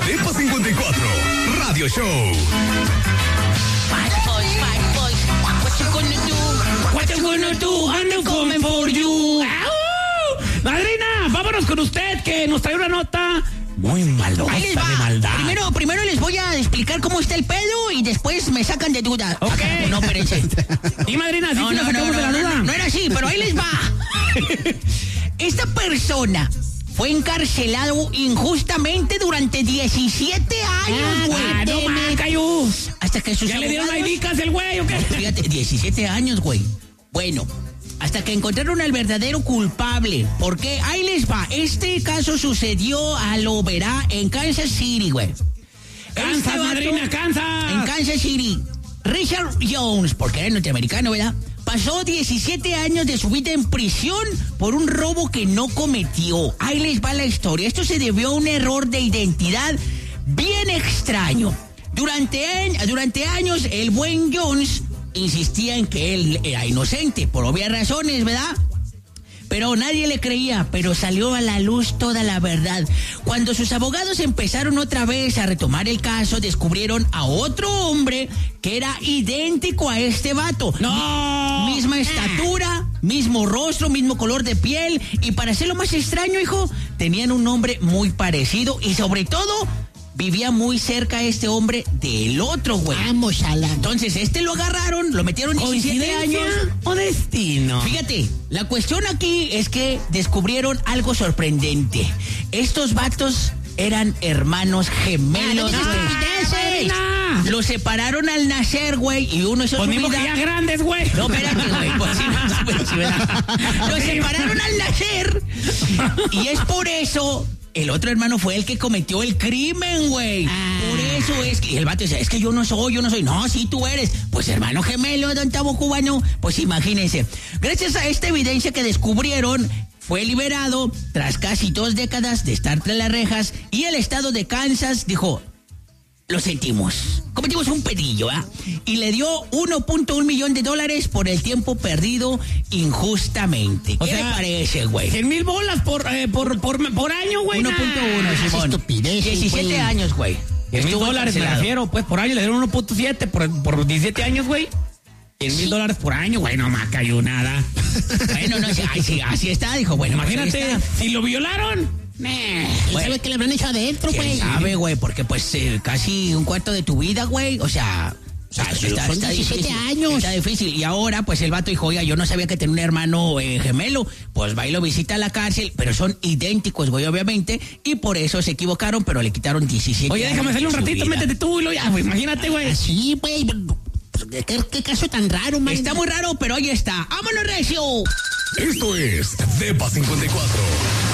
Depa 54 Radio Show. Bad boys, what you gonna do? What you gonna do? I'm coming for you. ¡Au! Madrina, vámonos con usted que nos trae una nota muy malosa Ahí les va. de maldad. Primero les voy a explicar cómo está el pedo y después me sacan de duda. Ok. No, espérense. Y madrina, ¿sí nos sacamos de la duda? No era así, pero ahí les va. Esta persona fue encarcelado injustamente durante 17 años, güey. No más, Cayu. Hasta que sus ¿Ya le dieron abogados... aidicas el güey o qué? Fíjate, 17 años, güey. Bueno, hasta que encontraron al verdadero culpable. Porque ahí les va. Este caso sucedió a lo verá en Kansas City, güey. Kansas, Este vato, madrina, Kansas. en Kansas City, Richard Jones, porque era norteamericano, ¿verdad? Pasó 17 años de su vida en prisión por un robo que no cometió. Ahí les va la historia. Esto se debió a un error de identidad bien extraño. Durante años, el buen Jones insistía en que él era inocente, por obvias razones, ¿verdad? Pero nadie le creía, pero salió a la luz toda la verdad. Cuando sus abogados empezaron otra vez a retomar el caso, descubrieron a otro hombre que era idéntico a este vato. ¡No! Misma estatura, mismo rostro, mismo color de piel. Y para ser lo más extraño, hijo, tenían un nombre muy parecido y sobre todo... vivía muy cerca este hombre del otro, güey. Vamos a la... Entonces, lo agarraron, lo metieron 17 años. ¿O destino? Fíjate, la cuestión aquí es que descubrieron algo sorprendente. Estos vatos eran hermanos gemelos. Los separaron al nacer, güey, y uno hizo Pues su ni modo vida... que ya grandes, güey. No, espérate, güey. Pues sí, ¿verdad? Los separaron al nacer. Y es por eso... el otro hermano fue el que cometió el crimen, güey. Por eso es que... y el vato dice, es que yo no soy. No, sí, tú eres. Pues hermano gemelo, don Tavo Cubano. Pues imagínense. Gracias a esta evidencia que descubrieron, fue liberado tras casi 2 décadas de estar tras las rejas. Y el estado de Kansas dijo... lo sentimos. Cometimos un pedillo, ¿ah? Y le dio $1.1 millón por el tiempo perdido injustamente. ¿Qué le parece, güey? 100,000 bolas por año, güey. 1.1, Simón. Estupidez, 17 güey. años, güey. $100,000 me refiero, pues por año le dieron 1.7 por 17 años, güey. $100,000 por año, güey, no más cayó nada. Bueno, no, sí, así está, dijo, bueno, Imagínate, si lo violaron. ¿Quién sabe qué le habrán hecho adentro, ¿Quién güey? sabe, güey? Porque pues casi un cuarto de tu vida, güey, o sea... son 17 difícil, años. Está difícil. Y ahora, pues el vato dijo, oiga, yo no sabía que tenía un hermano gemelo. Pues va y lo visita a la cárcel, pero son idénticos, güey, obviamente. Y por eso se equivocaron, pero le quitaron 17 Oye, déjame salir un de su ratito, vida. métete tú y lo ya, güey, imagínate, güey. Sí, güey. ¿Qué caso tan raro, man? Está muy raro, pero ahí está. ¡Vámonos, recio! Esto es Depa 54